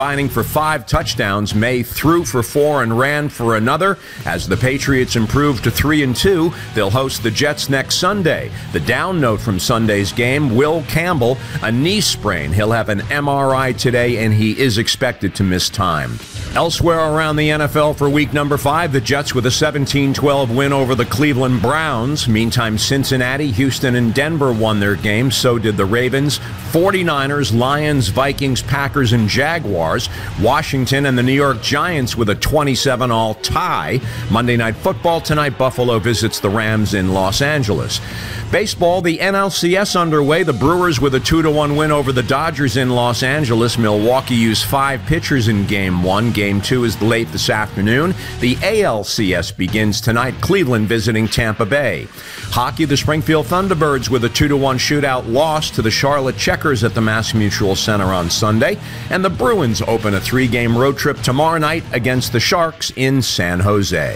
Combining for 5 touchdowns, May threw for 4 and ran for another. As the Patriots improve to 3-2, they'll host the Jets next Sunday. The down note from Sunday's game, Will Campbell, a knee sprain. He'll have an MRI today, and he is expected to miss time. Elsewhere around the NFL for week number 5, the Jets with a 17-12 win over the Cleveland Browns. Meantime, Cincinnati, Houston, and Denver won their games. So did the Ravens, 49ers, Lions, Vikings, Packers, and Jaguars. Washington and the New York Giants with a 27-all tie. Monday Night Football tonight, Buffalo visits the Rams in Los Angeles. Baseball, the NLCS underway. The Brewers with a 2-1 win over the Dodgers in Los Angeles. Milwaukee used 5 pitchers in Game 1. Game 2 is late this afternoon. The ALCS begins tonight. Cleveland visiting Tampa Bay. Hockey, the Springfield Thunderbirds with a 2-1 shootout loss to the Charlotte Checkers at the Mass Mutual Center on Sunday. And the Bruins open a 3-game road trip tomorrow night against the Sharks in San Jose.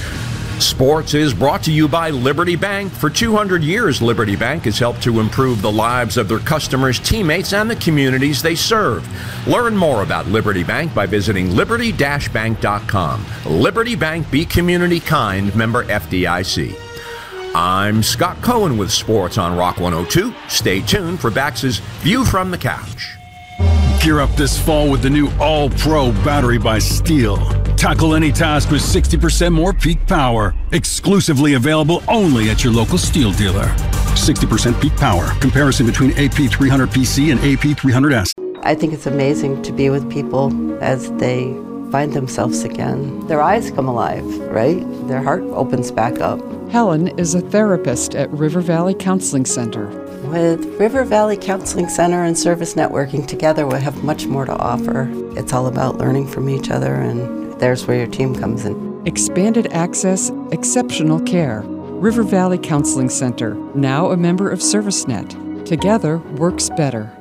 Sports is brought to you by Liberty Bank. For 200 years, Liberty Bank has helped to improve the lives of their customers, teammates, and the communities they serve. Learn more about Liberty Bank by visiting liberty-bank.com. Liberty Bank, be community kind, member FDIC. I'm Scott Cohen with Sports on Rock 102. Stay tuned for Bax's View from the Couch. Gear up this fall with the new All-Pro battery by Steel. Tackle any task with 60% more peak power. Exclusively available only at your local Steel dealer. 60% peak power. Comparison between AP300PC and AP300S. I think it's amazing to be with people as they find themselves again. Their eyes come alive, right? Their heart opens back up. Helen is a therapist at River Valley Counseling Center. With River Valley Counseling Center and Service Networking together, we have much more to offer. It's all about learning from each other, and there's where your team comes in. Expanded access, exceptional care. River Valley Counseling Center, now a member of ServiceNet. Together works better.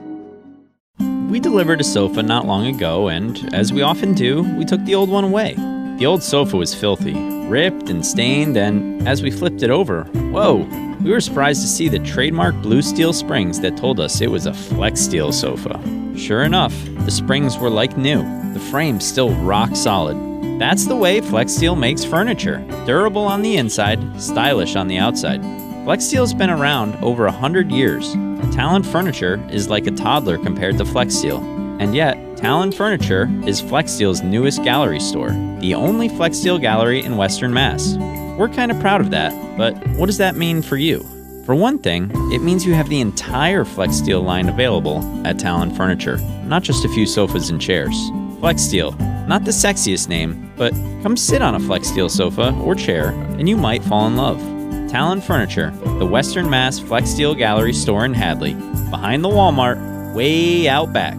We delivered a sofa not long ago, and as we often do, we took the old one away. The old sofa was filthy, ripped and stained, and as we flipped it over, whoa! We were surprised to see the trademark blue steel springs that told us it was a Flex Steel sofa. Sure enough, the springs were like new, the frame still rock solid. That's the way Flex Steel makes furniture. Durable on the inside, stylish on the outside. Flex Steel's been around over 100 years. Talent Furniture is like a toddler compared to Flex Steel. And yet, Talent Furniture is Flex Steel's newest gallery store, the only Flex Steel gallery in Western Mass. We're kind of proud of that, but what does that mean for you? For one thing, it means you have the entire Flex Steel line available at Talent Furniture, not just a few sofas and chairs. Flex Steel, not the sexiest name, but come sit on a Flex Steel sofa or chair and you might fall in love. Talent Furniture, the Western Mass Flex Steel Gallery store in Hadley, behind the Walmart, way out back.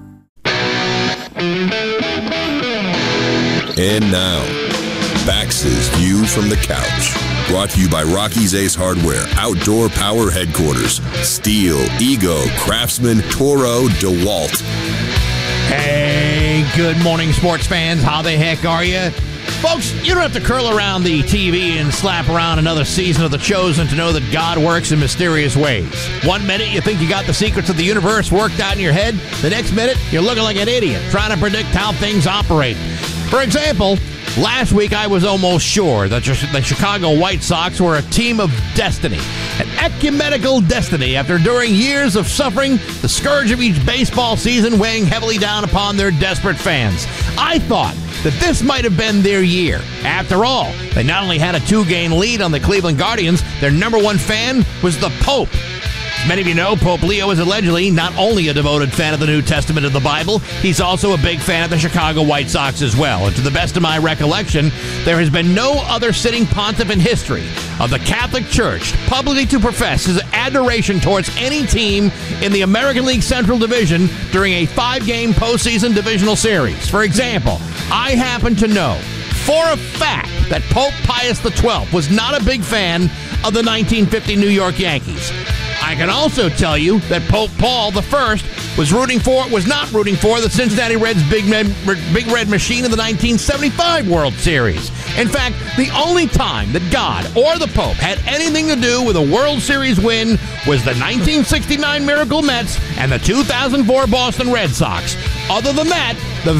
And now, Bax's View from the Couch. Brought to you by Rocky's Ace Hardware, Outdoor Power Headquarters, Steel, Ego, Craftsman, Toro, DeWalt. Hey, good morning, sports fans. How the heck are you? Folks, you don't have to curl around the TV and slap around another season of The Chosen to know that God works in mysterious ways. 1 minute, you think you got the secrets of the universe worked out in your head. The next minute, you're looking like an idiot trying to predict how things operate. For example, last week I was almost sure that the Chicago White Sox were a team of destiny, an ecumenical destiny after enduring years of suffering, the scourge of each baseball season weighing heavily down upon their desperate fans. I thought that this might have been their year. After all, they not only had a 2-game lead on the Cleveland Guardians, their number one fan was the Pope. As many of you know, Pope Leo is allegedly not only a devoted fan of the New Testament of the Bible, he's also a big fan of the Chicago White Sox as well. And to the best of my recollection, there has been no other sitting pontiff in history of the Catholic Church publicly to profess his adoration towards any team in the American League Central Division during a 5-game postseason divisional series. For example, I happen to know for a fact that Pope Pius XII was not a big fan of the 1950 New York Yankees. I can also tell you that Pope Paul I was not rooting for the Cincinnati Reds Big Red Machine in the 1975 World Series. In fact, the only time that God or the Pope had anything to do with a World Series win was the 1969 Miracle Mets and the 2004 Boston Red Sox. Other than that,